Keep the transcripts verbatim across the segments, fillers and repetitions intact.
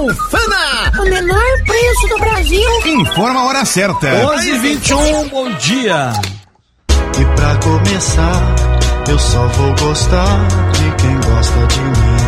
Alfama. O menor preço do Brasil. Informa a hora certa. onze e vinte e um, bom dia. E pra começar, eu só vou gostar de quem gosta de mim.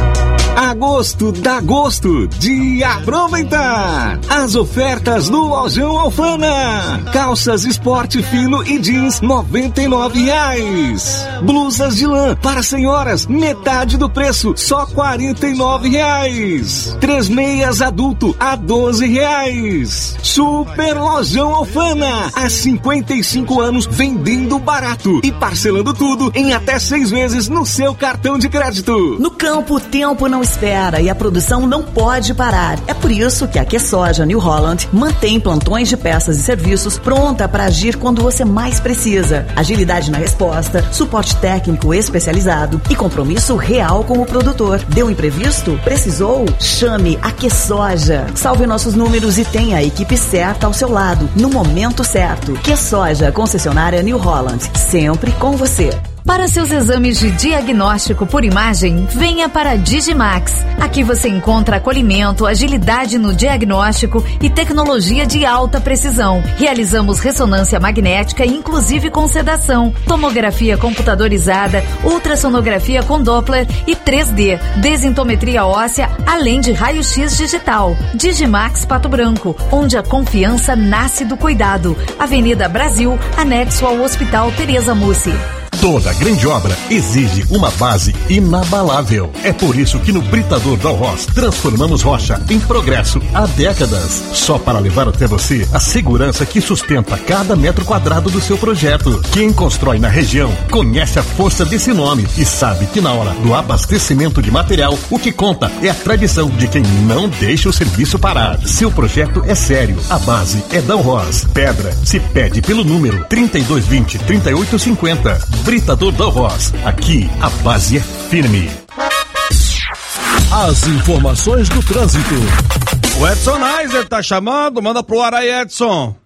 Agosto dá gosto de aproveitar as ofertas do Lojão Alfama. Calças esporte fino e jeans noventa e nove reais. Blusas de lã para senhoras metade do preço, só quarenta e nove reais. Três meias adulto a doze reais. Super Lojão Alfama, há cinquenta e cinco anos vendendo barato e parcelando tudo em até seis vezes no seu cartão de crédito. No campo o tempo não espera e a produção não pode parar. É por isso que a QSoja New Holland mantém plantões de peças e serviços pronta para agir quando você mais precisa. Agilidade na resposta, suporte técnico especializado e compromisso real com o produtor. Deu imprevisto? Precisou? Chame a QSoja. Salve nossos números e tenha a equipe certa ao seu lado, no momento certo. QSoja, concessionária New Holland, sempre com você. Para seus exames de diagnóstico por imagem, venha para a Digimax. Aqui você encontra acolhimento, agilidade no diagnóstico e tecnologia de alta precisão. Realizamos ressonância magnética, inclusive com sedação, tomografia computadorizada, ultrassonografia com Doppler e três D, desintometria óssea, além de raio-x digital. Digimax Pato Branco, onde a confiança nasce do cuidado. Avenida Brasil, anexo ao Hospital Tereza Mussi. Toda grande obra exige uma base inabalável. É por isso que no Britador Dalros transformamos rocha em progresso há décadas. Só para levar até você a segurança que sustenta cada metro quadrado do seu projeto. Quem constrói na região conhece a força desse nome e sabe que na hora do abastecimento de material, o que conta é a tradição de quem não deixa o serviço parar. Seu projeto é sério, a base é Dalros. Pedra se pede pelo número trinta e dois vinte, trinta e oito cinquenta. Britador Dalros. Aqui a base é firme. As informações do trânsito. O Edson Neiser tá chamando, manda pro ar aí, Edson.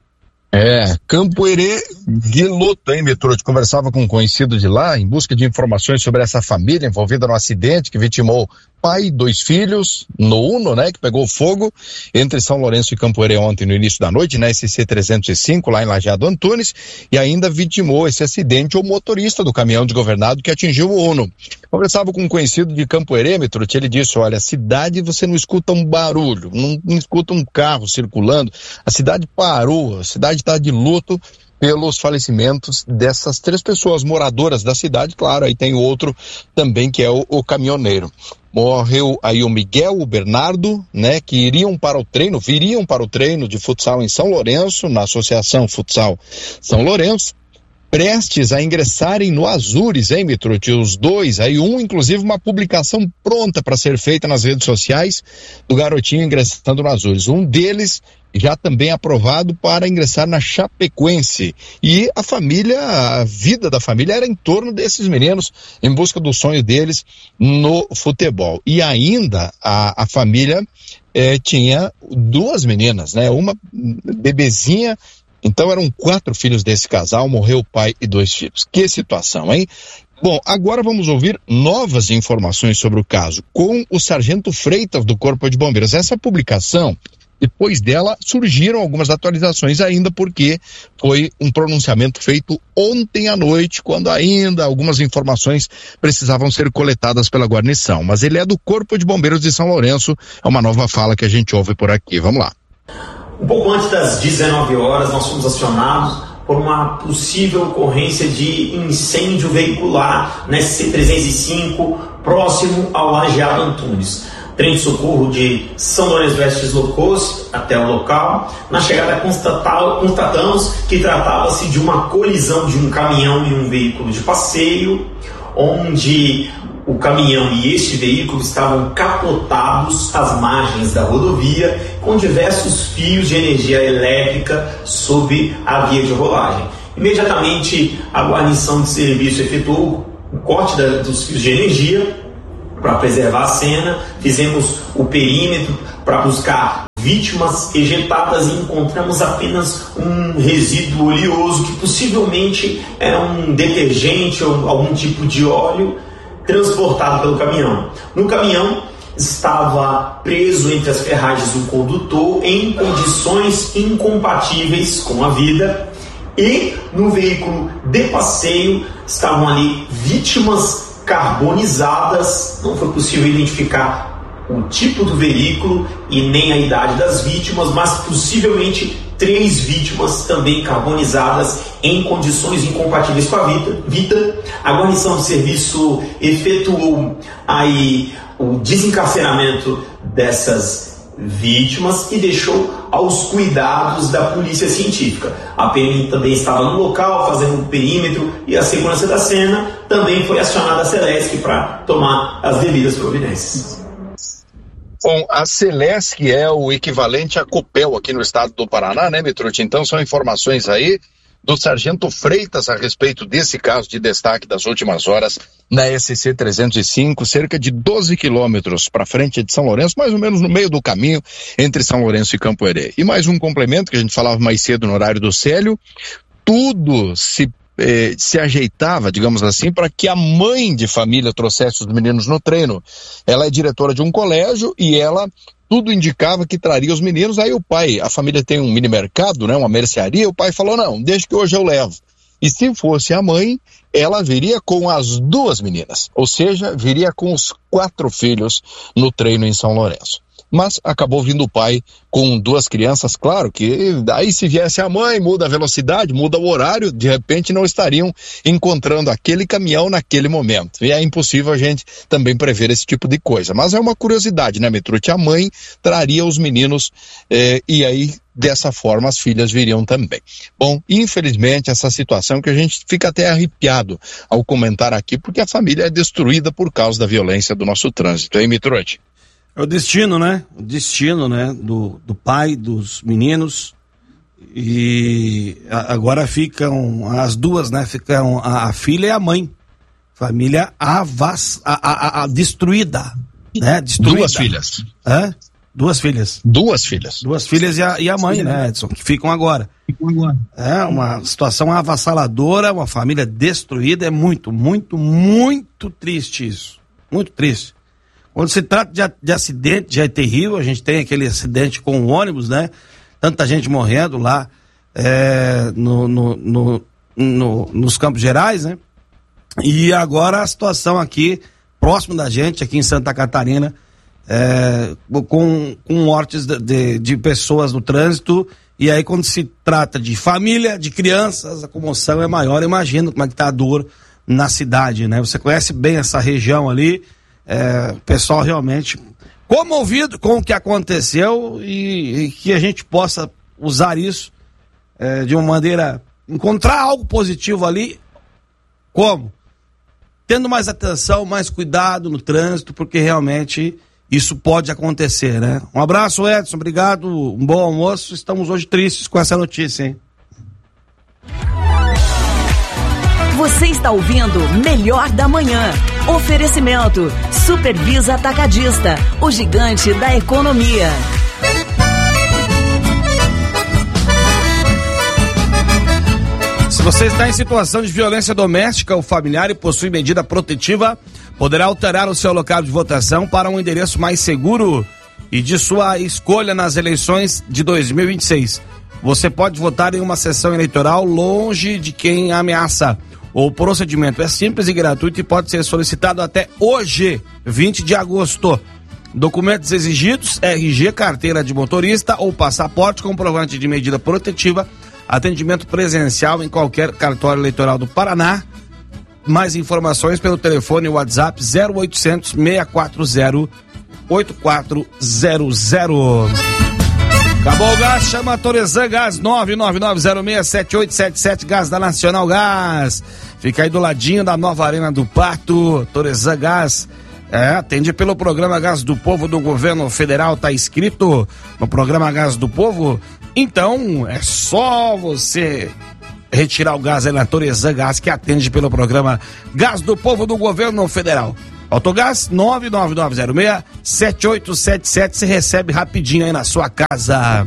É, Campo Herê de luto, hein, Mitrute? Conversava com um conhecido de lá em busca de informações sobre essa família envolvida no acidente que vitimou pai e dois filhos no Uno, né, que pegou fogo entre São Lourenço e Campo Herê ontem no início da noite, né, S C trezentos e cinco, lá em Lajeado Antunes, e ainda vitimou esse acidente o motorista do caminhão desgovernado que atingiu o Uno. Conversava com um conhecido de Campo Herê, Mitrute, ele disse, olha, a cidade você não escuta um barulho, não, não escuta um carro circulando, a cidade parou, a cidade está de luto pelos falecimentos dessas três pessoas moradoras da cidade, claro, aí tem outro também que é o, o caminhoneiro. Morreu aí o Miguel, o Bernardo, né, que iriam para o treino, viriam para o treino de futsal em São Lourenço, na Associação Futsal São Lourenço, prestes a ingressarem no Azures, hein, Mitrute? Os dois, aí um, inclusive, uma publicação pronta para ser feita nas redes sociais do garotinho ingressando no Azures. Um deles já também aprovado para ingressar na Chapecoense. E a família, a vida da família era em torno desses meninos, em busca do sonho deles no futebol. E ainda a, a família eh, tinha duas meninas, né? Uma bebezinha. Então eram quatro filhos desse casal, morreu o pai e dois filhos. Que situação, hein? Bom, agora vamos ouvir novas informações sobre o caso com o Sargento Freitas do Corpo de Bombeiros. Essa publicação, depois dela, surgiram algumas atualizações ainda, porque foi um pronunciamento feito ontem à noite, quando ainda algumas informações precisavam ser coletadas pela guarnição. Mas ele é do Corpo de Bombeiros de São Lourenço, é uma nova fala que a gente ouve por aqui. Vamos lá. Um pouco antes das dezenove horas, nós fomos acionados por uma possível ocorrência de incêndio veicular na S C trezentos e cinco, próximo ao Lajeado Antunes. O trem de socorro de São Lourenço do Oeste deslocou-se até o local. Na chegada, constatamos que tratava-se de uma colisão de um caminhão e um veículo de passeio, onde o caminhão e este veículo estavam capotados às margens da rodovia, com diversos fios de energia elétrica sob a via de rolagem. Imediatamente, a guarnição de serviço efetuou o corte da, dos fios de energia para preservar a cena. Fizemos o perímetro para buscar vítimas ejetadas e encontramos apenas um resíduo oleoso que possivelmente era um detergente ou algum tipo de óleo transportado pelo caminhão. No caminhão estava preso entre as ferragens do condutor em condições incompatíveis com a vida, e no veículo de passeio estavam ali vítimas carbonizadas. Não foi possível identificar o tipo do veículo e nem a idade das vítimas, mas possivelmente três vítimas também carbonizadas em condições incompatíveis com a vida. vida. A guarnição de serviço efetuou aí o desencarceramento dessas vítimas e deixou aos cuidados da polícia científica. A P M também estava no local fazendo um perímetro, e a segurança da cena também foi acionada a Celesc para tomar as devidas providências. Bom, a Celesc é o equivalente à Copel aqui no estado do Paraná, né, Mitrucci? Então são informações aí do Sargento Freitas a respeito desse caso de destaque das últimas horas na S C trezentos e cinco, cerca de doze quilômetros para frente de São Lourenço, mais ou menos no meio do caminho entre São Lourenço e Campo Herê. E mais um complemento que a gente falava mais cedo no horário do Célio: tudo se Eh, se ajeitava, digamos assim, para que a mãe de família trouxesse os meninos no treino. Ela é diretora de um colégio e ela, tudo indicava que traria os meninos. Aí o pai, a família tem um mini mercado, né, uma mercearia, o pai falou: não, deixa que hoje eu levo. E se fosse a mãe, ela viria com as duas meninas, ou seja, viria com os quatro filhos no treino em São Lourenço. Mas acabou vindo o pai com duas crianças. Claro que aí, se viesse a mãe, muda a velocidade, muda o horário, de repente não estariam encontrando aquele caminhão naquele momento. E é impossível a gente também prever esse tipo de coisa. Mas é uma curiosidade, né, Mitrucci? A mãe traria os meninos eh, e aí, dessa forma, as filhas viriam também. Bom, infelizmente, essa situação que a gente fica até arrepiado ao comentar aqui, porque a família é destruída por causa da violência do nosso trânsito, hein, Mitrucci? É o destino, né? O destino, né? Do, do pai, dos meninos. E a, agora ficam as duas, né? Ficam a, a filha e a mãe. Família avas, a, a, a, a destruída, né? Destruída. Duas filhas. Hã? Duas filhas. Duas filhas. Duas filhas e a, e a mãe, né, Edson? Que ficam agora. Ficam agora. É uma situação avassaladora, uma família destruída. É muito, muito, muito triste isso. Muito triste. Quando se trata de, de acidente, já é terrível. A gente tem aquele acidente com o ônibus, né? Tanta gente morrendo lá é, no, no, no, no, nos Campos Gerais, né? E agora a situação aqui, próximo da gente, aqui em Santa Catarina, é, com, com mortes de, de, de pessoas no trânsito. E aí, quando se trata de família, de crianças, a comoção é maior. Imagina como é que tá a dor na cidade, né? Você conhece bem essa região ali. É, o pessoal realmente comovido com o que aconteceu e, e que a gente possa usar isso é, de uma maneira, encontrar algo positivo ali. Como? Tendo mais atenção, mais cuidado no trânsito, porque realmente isso pode acontecer, né? Um abraço, Edson, obrigado, um bom almoço. Estamos hoje tristes com essa notícia, hein? Você está ouvindo Melhor da Manhã. Oferecimento Supervisa Atacadista, o gigante da economia. Se você está em situação de violência doméstica ou familiar e possui medida protetiva, poderá alterar o seu local de votação para um endereço mais seguro e de sua escolha nas eleições de dois mil e vinte e seis. Você pode votar em uma sessão eleitoral longe de quem ameaça. O procedimento é simples e gratuito e pode ser solicitado até hoje, vinte de agosto. Documentos exigidos: R G, carteira de motorista ou passaporte, comprovante de medida protetiva, atendimento presencial em qualquer cartório eleitoral do Paraná. Mais informações pelo telefone WhatsApp zero oitocentos, seis quatro zero, oito quatro zero zero. Acabou o gás, chama a Toresan Gás, nove nove nove zero seis sete oito sete sete, Gás da Nacional Gás. Fica aí do ladinho da nova Arena do Pato. Toresan Gás, é, atende pelo programa Gás do Povo do Governo Federal, tá escrito no programa Gás do Povo. Então, é só você retirar o gás aí na Toresan Gás, que atende pelo programa Gás do Povo do Governo Federal. Autogás nove nove nove zero seis sete oito sete sete, você recebe rapidinho aí na sua casa.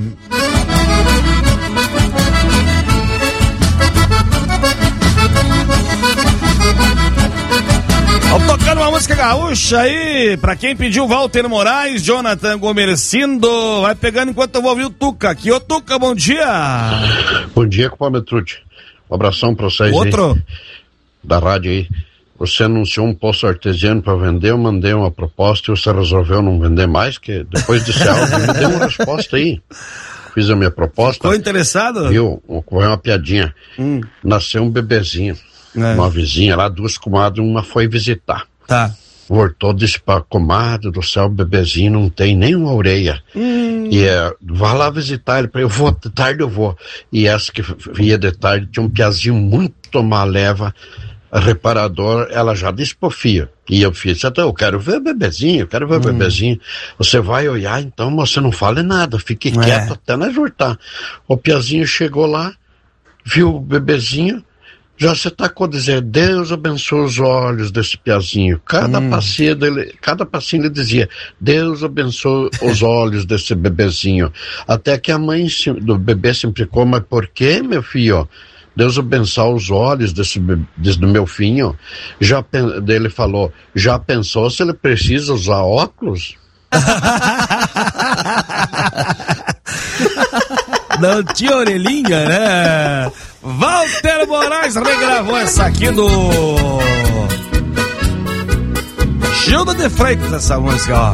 Vamos tocando uma música gaúcha aí, pra quem pediu, Walter Moraes, Jonathan Gomercindo, vai pegando enquanto eu vou ouvir o Tuca aqui. Ô Tuca, bom dia! Bom dia, compadre Trude. Um abração pra vocês. Outro? Aí, da rádio aí. Você anunciou um poço artesiano para vender, eu mandei uma proposta e você resolveu não vender mais, que depois desse áudio me deu uma resposta aí. Fiz a minha proposta. Ficou interessado? Viu? Foi uma piadinha. Hum. Nasceu um bebezinho. É. Uma vizinha lá, duas comadres, uma foi visitar. Tá. Voltou, disse pra comadre do céu, o bebezinho não tem nem uma orelha. Hum. E é, vá lá visitar ele. Eu vou, de tarde eu vou. E essa que via de tarde tinha um piazinho muito maleva, reparador, ela já despofia. E eu fiz, até eu quero ver o bebezinho, eu quero ver hum. o bebezinho. Você vai olhar, então, mas você não fale nada, fique é. quieto até nós voltar. O piazinho chegou lá, viu o bebezinho, já se tacou a dizer, Deus abençoe os olhos desse piazinho. Cada hum. passinho dele, cada passinho ele dizia, Deus abençoe os olhos desse bebezinho. Até que a mãe do bebê se implicou, mas por que, meu filho? Deus abençoe os olhos desse, desse do meu filho. Já, ele falou, já pensou se ele precisa usar óculos? Não tinha orelhinha, né? Walter Moraes regravou essa aqui do Gildo de Freitas, essa música, ó.